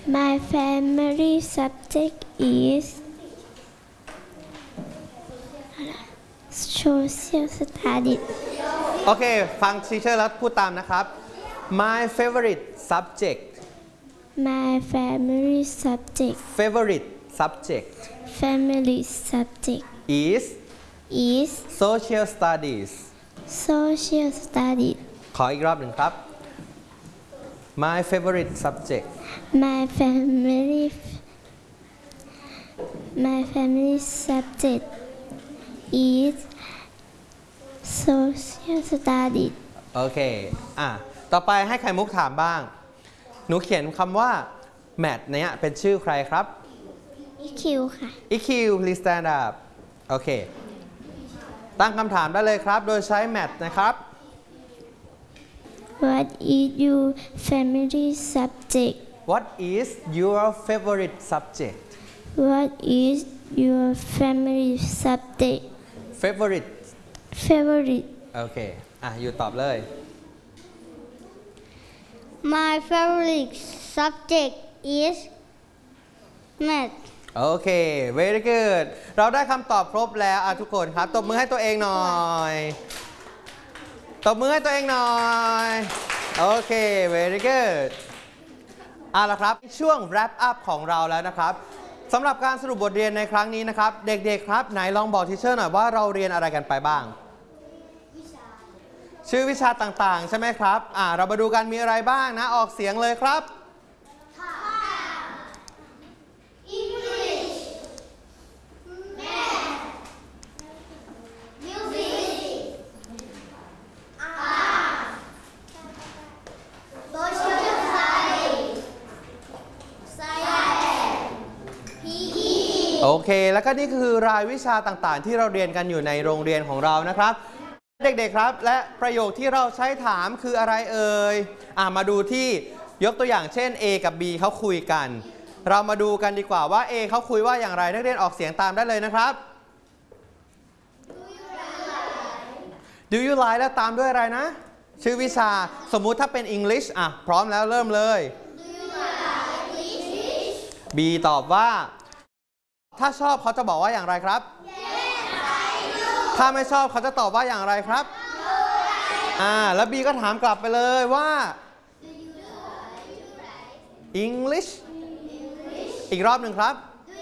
My family subject is social studies โอเคฟังทีเชอร์แล้วพูดตามนะครับ My favorite subject My family subject favorite subject family subject is is social studies social studies ขออีกรอบหนึ่งครับ My favorite subject My family subject is social studies โอเคต่อไปให้ไข่มุกถามบ้างหนูเขียนคำว่า math เนี่ยเป็นชื่อใครครับ EQ ค่ะ EQ please stand up โอเคตั้งคำถามได้เลยครับโดยใช้ math นะครับ What is your family subject What is your favorite subject What is your family subject favorite โอเคอยู่ตอบเลย My favorite subject is math โอเค very good เราได้คำตอบครบแล้วทุกคนครับตบมือให้ตัวเองหน่อยตบมือให้ตัวเองหน่อยโอเค very good ละครับช่วง wrap up ของเราแล้วนะครับสำหรับการสรุปบทเรียนในครั้งนี้นะครับเด็กๆครับไหนลองบอกทีเชอร์หน่อยว่าเราเรียนอะไรกันไปบ้างชื่อวิชาต่างๆใช่ไหมครับเรามาดูกันมีอะไรบ้างนะออกเสียงเลยครับโอเคแล้วก็นี่คือรายวิชาต่างๆที่เราเรียนกันอยู่ในโรงเรียนของเรานะครับเด็กๆครับและประโยคที่เราใช้ถามคืออะไรเอ่ยมาดูที่ยกตัวอย่างเช่น A กับ B เขาคุยกันเรามาดูกันดีกว่าว่า A เขาคุยว่าอย่างไรนักเรียนออกเสียงตามได้เลยนะครับ Do you like แล้วตามด้วยอะไรนะชื่อวิชาสมมุติถ้าเป็น English พร้อมแล้วเริ่มเลย B ตอบว่าถ้าชอบเขาจะบอกว่าอย่างไรครับ ถ้าไม่ชอบเขาจะตอบว่าอย่างไรครับ แล้ว B ก็ถามกลับไปเลยว่า English อีกรอบหนึ่งครับ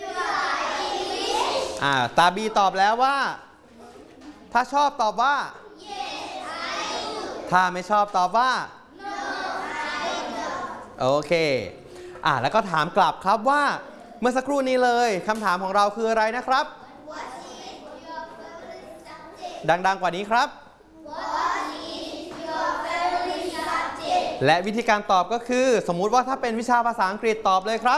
ตา B ตอบแล้วว่าถ้าชอบตอบว่า ถ้าไม่ชอบตอบว่า โอเคแล้วก็ถามกลับครับว่าเมื่อสักครู่นี้เลยคำถามของเราคืออะไรนะครับดังๆกว่านี้ครับและวิธีการตอบก็คือสมมุติว่าถ้าเป็นวิชาภาษาอังกฤษตอบเลยครับ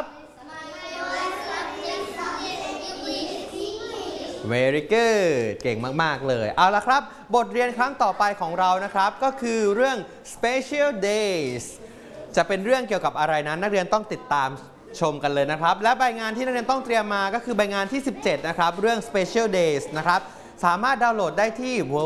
Very good เก่งมากๆเลยเอาละครับบทเรียนครั้งต่อไปของเรานะครับก็คือเรื่อง Special Days จะเป็นเรื่องเกี่ยวกับอะไรนั้นนักเรียนต้องติดตามชมกันเลยนะครับและใบงานที่นักเรียนต้องเตรียมมาก็คือใบงานที่17นะครับเรื่อง Special Days นะครับสามารถดาวน์โหลดได้ที่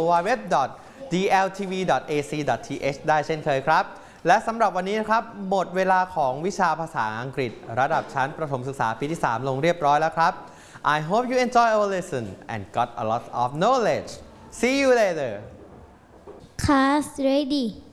www.dltv.ac.th ได้เช่นเคยครับและสำหรับวันนี้นะครับหมดเวลาของวิชาภาษาอังกฤษระดับชั้นประถมศึกษาปีที่3ลงเรียบร้อยแล้วครับ I hope you enjoy our lesson and got a lot of knowledge. See you later. Class ready